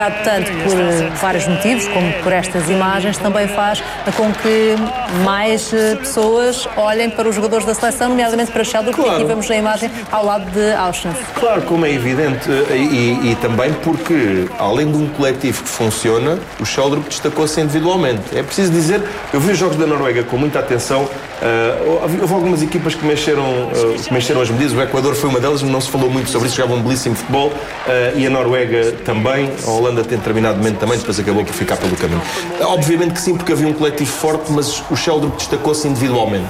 Tanto por vários motivos, como por estas imagens, também faz com que mais pessoas olhem para os jogadores da seleção, nomeadamente para Sheldon, porque aqui vemos a imagem ao lado de Auschwitz. Claro, como é evidente, e também porque, além de um coletivo que funciona, o Sheldon destacou-se individualmente. É preciso dizer, eu vi os jogos da Noruega com muita atenção. Houve algumas equipas que mexeram as medidas. O Equador foi uma delas, não se falou muito sobre isso, jogava um belíssimo futebol, e a Noruega também. A Holanda tem determinado momento também, depois acabou por ficar pelo caminho. Obviamente que sim, porque havia um coletivo forte, mas o Sheldon destacou-se individualmente.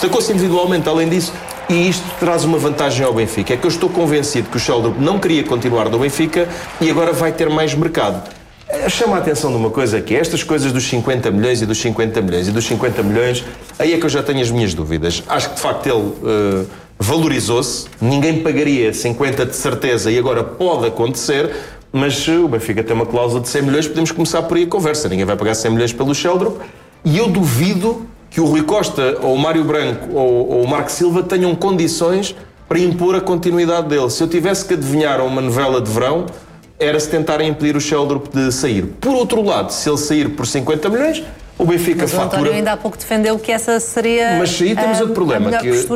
Além disso, e isto traz uma vantagem ao Benfica, é que eu estou convencido que o Sheldon não queria continuar no Benfica e agora vai ter mais mercado. Chama a atenção de uma coisa, que é estas coisas dos 50 milhões e dos 50 milhões e dos 50 milhões, aí é que eu já tenho as minhas dúvidas. Acho que de facto ele valorizou-se, ninguém pagaria 50 de certeza e agora pode acontecer, mas o Benfica tem uma cláusula de 100 milhões, podemos começar por aí a conversa. Ninguém vai pagar 100 milhões pelo Sheldon e eu duvido que o Rui Costa ou o Mário Branco ou o Marco Silva tenham condições para impor a continuidade dele. Se eu tivesse que adivinhar uma novela de verão, era se tentarem impedir o Sheldon de sair. Por outro lado, se ele sair por 50 milhões, o Benfica mas fatura... o António ainda há pouco defendeu que essa seria mas aí temos outro problema.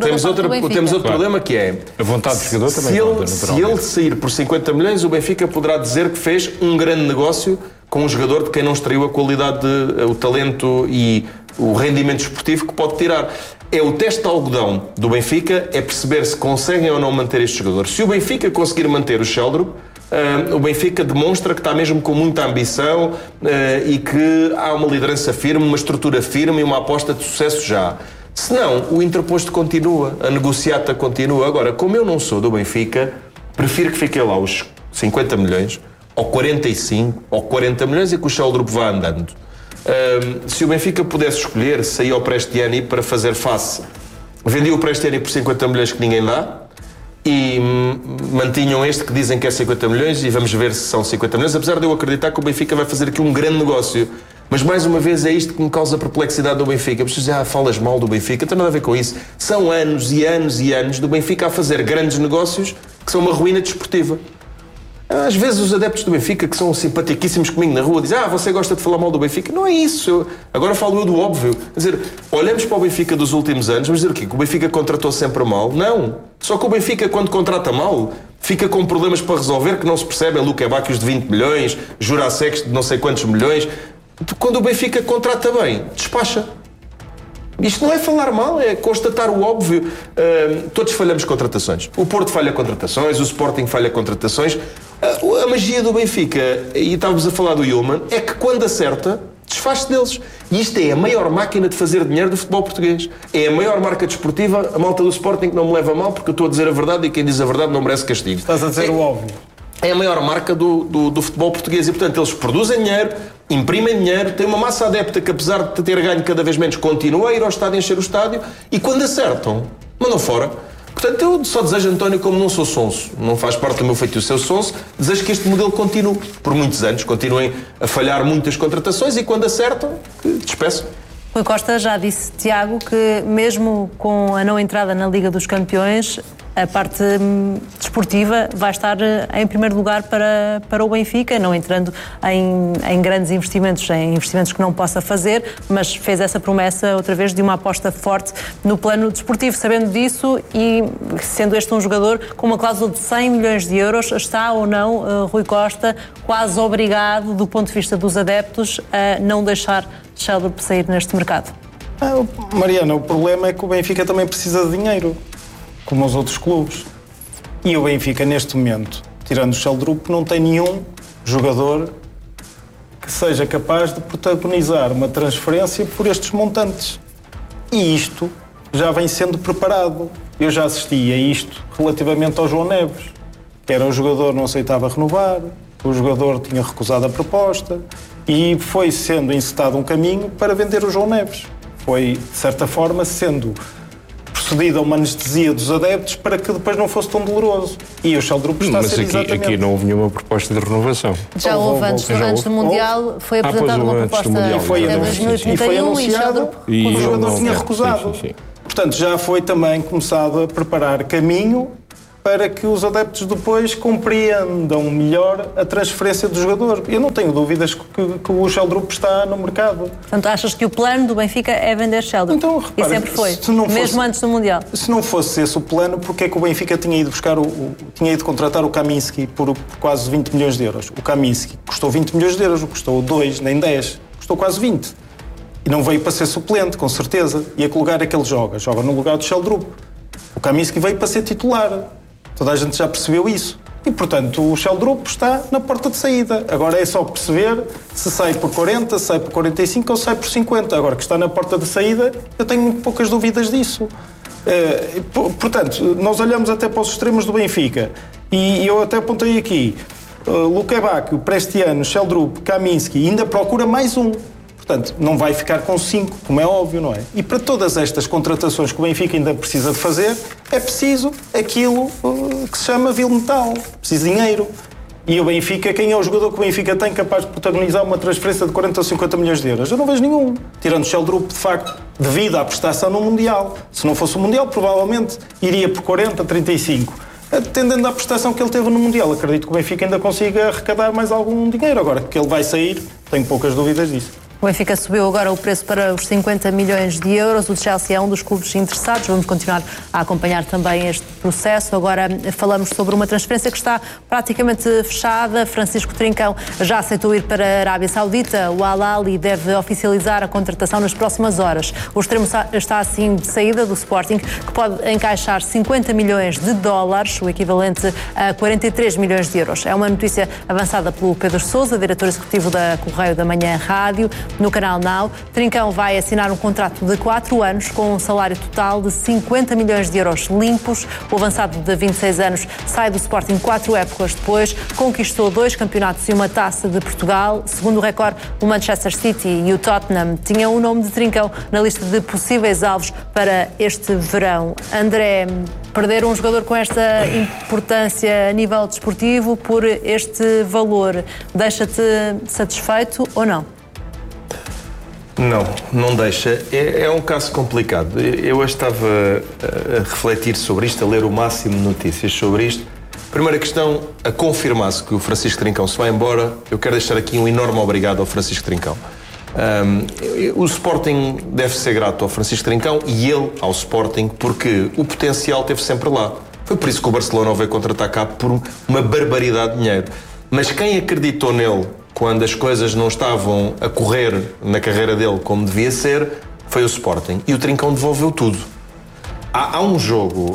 Temos outro problema que é... A vontade do jogador também conta, se ele sair por 50 milhões, o Benfica poderá dizer que fez um grande negócio com um jogador de quem não extraiu a qualidade, o talento e o rendimento esportivo que pode tirar. É o teste de algodão do Benfica, é perceber se conseguem ou não manter este jogador. Se o Benfica conseguir manter o Sheldon, o Benfica demonstra que está mesmo com muita ambição e que há uma liderança firme, uma estrutura firme e uma aposta de sucesso já. Se não, o interposto continua, a negociata continua. Agora, como eu não sou do Benfica, prefiro que fiquem lá os 50 milhões, ou 45, ou 40 milhões e que o Sheldon vá andando. Se o Benfica pudesse escolher, sair ao Prestiani para fazer face, vendia o Prestiani por 50 milhões que ninguém dá, e mantinham este que dizem que é 50 milhões e vamos ver se são 50 milhões, apesar de eu acreditar que o Benfica vai fazer aqui um grande negócio. Mas mais uma vez é isto que me causa perplexidade do Benfica. As pessoas falas mal do Benfica, não tem nada a ver com isso. São anos e anos e anos do Benfica a fazer grandes negócios que são uma ruína desportiva. Às vezes os adeptos do Benfica, que são simpaticíssimos comigo na rua, dizem: você gosta de falar mal do Benfica. Não é isso. Agora falo eu do óbvio. Quer dizer, olhamos para o Benfica dos últimos anos, vamos dizer o quê? Que o Benfica contratou sempre mal? Não. Só que o Benfica, quando contrata mal, fica com problemas para resolver que não se percebem. Luque Bacchius de 20 milhões, Jurasex de não sei quantos milhões. Quando o Benfica contrata bem, despacha. Isto não é falar mal, é constatar o óbvio. Todos falhamos contratações. O Porto falha contratações, o Sporting falha contratações. A magia do Benfica, e estávamos a falar do Yulman, é que quando acerta, desfaz-se deles. E isto é a maior máquina de fazer dinheiro do futebol português. É a maior marca desportiva. A malta do Sporting que não me leva a mal, porque eu estou a dizer a verdade e quem diz a verdade não merece castigo. Estás a dizer o óbvio. É a maior marca do futebol português e, portanto, eles produzem dinheiro, imprimem dinheiro, têm uma massa adepta que, apesar de ter ganho cada vez menos, continua a ir ao estádio, encher o estádio, e quando acertam, mandam fora. Portanto, eu só desejo, António, como não sou sonso, não faz parte do meu feito o seu sonso, desejo que este modelo continue por muitos anos, continuem a falhar muitas contratações e quando acertam, que despeçam. Rui Costa já disse, Tiago, que mesmo com a não entrada na Liga dos Campeões, a parte desportiva vai estar em primeiro lugar para o Benfica, não entrando em grandes investimentos, em investimentos que não possa fazer, mas fez essa promessa outra vez de uma aposta forte no plano desportivo. Sabendo disso e sendo este um jogador com uma cláusula de 100 milhões de euros, está ou não Rui Costa quase obrigado, do ponto de vista dos adeptos, a não deixar Sheldon sair neste mercado? Mariana, o problema é que o Benfica também precisa de dinheiro, como os outros clubes. E o Benfica, neste momento, tirando o Sheldon, não tem nenhum jogador que seja capaz de protagonizar uma transferência por estes montantes. E isto já vem sendo preparado. Eu já assisti a isto relativamente ao João Neves, que era o jogador não aceitava renovar, o jogador tinha recusado a proposta e foi sendo encetado um caminho para vender o João Neves. Foi, de certa forma, sendo procedido a uma anestesia dos adeptos para que depois não fosse tão doloroso. E o Sheldon está a ser exatamente... Mas aqui não houve nenhuma proposta de renovação. Já houve antes do Mundial, foi apresentada uma proposta e foi anunciado e o jogador tinha recusado. Sim. Portanto, já foi também começado a preparar caminho para que os adeptos depois compreendam melhor a transferência do jogador. Eu não tenho dúvidas que o Sheldrup está no mercado. Portanto, achas que o plano do Benfica é vender Sheldrup? Então, repare, e sempre foi, mesmo antes do Mundial. Se não fosse esse o plano, porque é que o Benfica tinha ido tinha ido contratar o Kaminski por quase 20 milhões de euros? O Kaminski custou 20 milhões de euros, custou 2, nem 10, custou quase 20. E não veio para ser suplente, com certeza. E a que lugar é que ele joga? Joga no lugar do Sheldrup. O Kaminski veio para ser titular. Toda a gente já percebeu isso. E, portanto, o Sheldrup está na porta de saída. Agora é só perceber se sai por 40, se sai por 45 ou sai por 50. Agora que está na porta de saída, eu tenho muito poucas dúvidas disso. Portanto, nós olhamos até para os extremos do Benfica. E eu até apontei aqui. Lukebakio, Prestiano, Sheldrup, Kaminski, ainda procura mais um. Portanto, não vai ficar com 5, como é óbvio, não é? E para todas estas contratações que o Benfica ainda precisa de fazer, é preciso aquilo que se chama vil metal. Precisa de dinheiro. E o Benfica, quem é o jogador que o Benfica tem capaz de protagonizar uma transferência de 40 ou 50 milhões de euros? Eu não vejo nenhum. Tirando o Sheldrup, de facto, devido à prestação no Mundial. Se não fosse o Mundial, provavelmente iria por 40, 35. Atendendo à prestação que ele teve no Mundial, acredito que o Benfica ainda consiga arrecadar mais algum dinheiro. Agora, que ele vai sair, tenho poucas dúvidas disso. O Benfica subiu agora o preço para os 50 milhões de euros. O Chelsea é um dos clubes interessados. Vamos continuar a acompanhar também este processo. Agora falamos sobre uma transferência que está praticamente fechada. Francisco Trincão já aceitou ir para a Arábia Saudita. O Al Ahly deve oficializar a contratação nas próximas horas. O extremo está assim de saída do Sporting, que pode encaixar 50 milhões de dólares, o equivalente a 43 milhões de euros. É uma notícia avançada pelo Pedro Sousa, diretor executivo da Correio da Manhã Rádio. No canal Now, Trincão vai assinar um contrato de 4 anos com um salário total de 50 milhões de euros limpos. O avançado de 26 anos sai do Sporting 4 épocas depois, conquistou 2 campeonatos e uma taça de Portugal. Segundo o recorde, o Manchester City e o Tottenham tinham o nome de Trincão na lista de possíveis alvos para este verão. André, perder um jogador com esta importância a nível desportivo por este valor, deixa-te satisfeito ou não? Não deixa. É um caso complicado. Eu hoje estava a refletir sobre isto, a ler o máximo de notícias sobre isto. Primeira questão, a confirmar-se que o Francisco Trincão se vai embora, eu quero deixar aqui um enorme obrigado ao Francisco Trincão. O Sporting deve ser grato ao Francisco Trincão e ele ao Sporting, porque o potencial esteve sempre lá. Foi por isso que o Barcelona o veio contratar cá por uma barbaridade de dinheiro. Mas quem acreditou nele quando as coisas não estavam a correr na carreira dele como devia ser, foi o Sporting. E o Trincão devolveu tudo. Há um jogo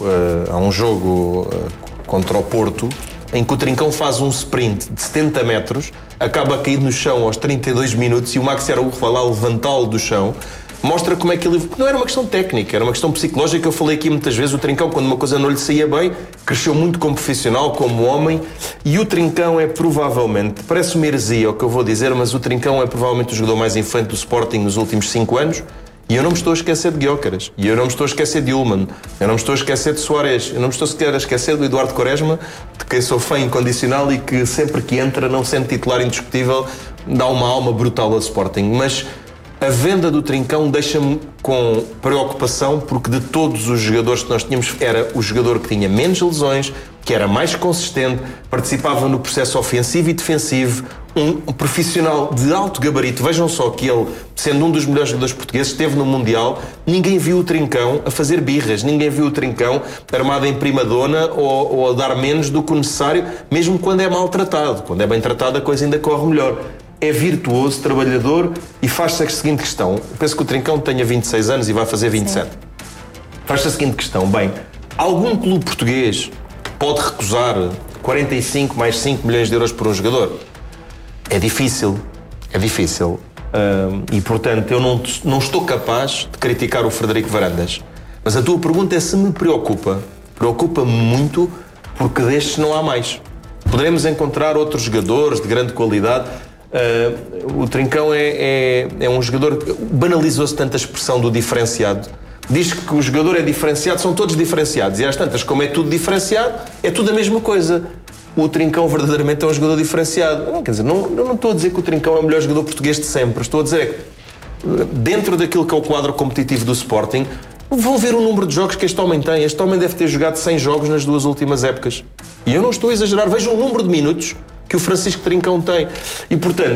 contra o Porto em que o Trincão faz um sprint de 70 metros, acaba caído no chão aos 32 minutos e o Maxi Araújo vai lá levantá-lo do chão. Mostra como é que ele... Não era uma questão técnica, era uma questão psicológica. Eu falei aqui muitas vezes, o Trincão, quando uma coisa não lhe saía bem, cresceu muito como profissional, como homem, e o Trincão é provavelmente, parece uma heresia o que eu vou dizer, mas o Trincão é provavelmente o jogador mais influente do Sporting nos últimos 5 anos, e eu não me estou a esquecer de Gyökeres, e eu não me estou a esquecer de Ullmann, eu não me estou a esquecer de Soares, eu não me estou sequer a esquecer do Eduardo Quaresma, de quem sou fã incondicional e que sempre que entra, não sendo titular indiscutível, dá uma alma brutal ao Sporting, mas... A venda do Trincão deixa-me com preocupação porque de todos os jogadores que nós tínhamos era o jogador que tinha menos lesões, que era mais consistente, participava no processo ofensivo e defensivo, um profissional de alto gabarito. Vejam só que ele, sendo um dos melhores jogadores portugueses, esteve no Mundial, ninguém viu o Trincão a fazer birras, ninguém viu o Trincão armado em primadona ou a dar menos do que o necessário, mesmo quando é maltratado. Quando é bem tratado a coisa ainda corre melhor. É virtuoso, trabalhador e faz-se a seguinte questão. Eu penso que o Trincão tenha 26 anos e vai fazer 27. Sim. Faz-se a seguinte questão. Bem, algum clube português pode recusar 45 mais 5 milhões de euros por um jogador? É difícil. É difícil. E, portanto, eu não estou capaz de criticar o Frederico Varandas. Mas a tua pergunta é se me preocupa. Preocupa-me muito porque destes não há mais. Poderemos encontrar outros jogadores de grande qualidade. O Trincão é um jogador que banalizou-se tanto a expressão do diferenciado. Diz que o jogador é diferenciado, são todos diferenciados. E às tantas, como é tudo diferenciado, é tudo a mesma coisa. O Trincão verdadeiramente é um jogador diferenciado. Quer dizer, não estou a dizer que o Trincão é o melhor jogador português de sempre. Estou a dizer que dentro daquilo que é o quadro competitivo do Sporting, Vão ver o número de jogos que este homem tem. Este homem deve ter jogado 100 jogos nas 2 últimas épocas. E eu não estou a exagerar. Vejam o número de minutos que o Francisco Trincão tem. E, portanto,